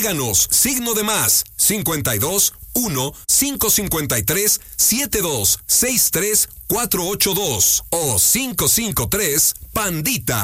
Agrégganos, signo de más, 52 1 553 72 63 482 o 553 Pandita.